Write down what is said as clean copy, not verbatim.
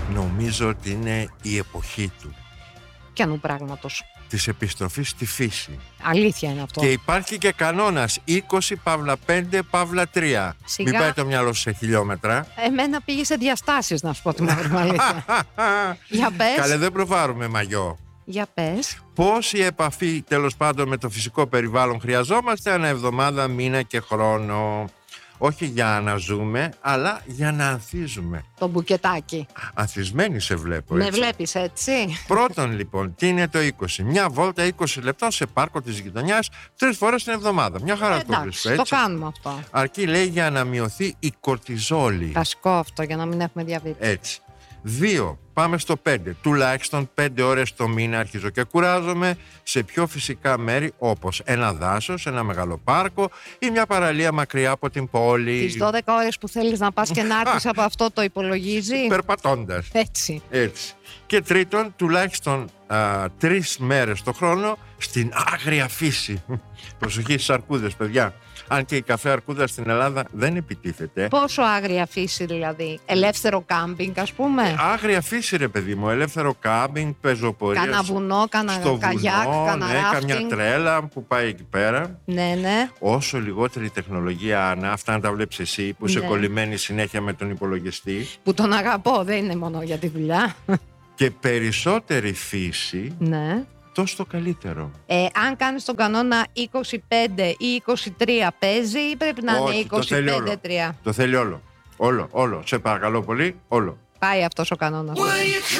Νομίζω ότι είναι η εποχή του. Ποιανού πράγματος? Της επιστροφής στη φύση. Αλήθεια είναι αυτό. Και υπάρχει και κανόνας 20 παύλα 5 παύλα 3. Σιγά. Μην πάει το μυαλό σου σε χιλιόμετρα. Εμένα πήγε σε διαστάσεις, να σου πω τη μαύρη αλήθεια. Για πες. Καλέ, δεν προβάρουμε μαγιό. Για πες. Πόση επαφή τέλος πάντων με το φυσικό περιβάλλον χρειαζόμαστε ανά εβδομάδα, μήνα και χρόνο? Όχι για να ζούμε, αλλά για να ανθίζουμε. Το μπουκετάκι. Ανθισμένη σε βλέπω, Με έτσι. βλέπεις έτσι? Πρώτον λοιπόν, τι είναι το 20? Μια βόλτα 20 λεπτών σε πάρκο της γειτονιάς 3 φορές την εβδομάδα. Μια χαρά το Εντάξει, βρίσκω, το έτσι. κάνουμε αυτό. Αρκεί, λέει, για να μειωθεί η κορτιζόλη. Βασικό αυτό, για να μην έχουμε διαβήτη. Έτσι. 2. Πάμε στο 5. Τουλάχιστον 5 ώρες το μήνα αρχίζω και κουράζομαι σε πιο φυσικά μέρη, όπως ένα δάσος, ένα μεγάλο πάρκο ή μια παραλία μακριά από την πόλη. Τις 12 ώρες που θέλεις να πας και να έρθεις από αυτό το υπολογίζει. Περπατώντας. Έτσι. Έτσι. Και τρίτον, τουλάχιστον 3 μέρες το χρόνο στην άγρια φύση. Προσοχή στις αρκούδες, παιδιά. Αν και η καφέ αρκούδα στην Ελλάδα δεν επιτίθεται. Πόσο άγρια φύση δηλαδή? Ελεύθερο κάμπινγκ, ας πούμε. Άγρια φύση, ρε παιδί μου. Ελεύθερο κάμπινγκ, πεζοπορία. Κάνα βουνό, κάνα στο καγιάκ, βουνό, κάνα ναι, καμιά ράφτινγκ. τρέλα που πάει εκεί πέρα. Ναι, ναι. Όσο λιγότερη τεχνολογία, Άννα, αυτά να τα βλέπεις εσύ που είσαι Ναι. κολλημένη συνέχεια με τον υπολογιστή. Που τον αγαπώ, δεν είναι μόνο για τη δουλειά. Και περισσότερη φύση, Ναι. τόσο το καλύτερο. Αν κάνεις τον κανόνα 25 ή 23 παίζει, ή πρέπει να Όχι, είναι το θέλει όλο. 25-3? Το θέλει όλο. Όλο. Σε παρακαλώ πολύ, όλο. Πάει αυτός ο κανόνας.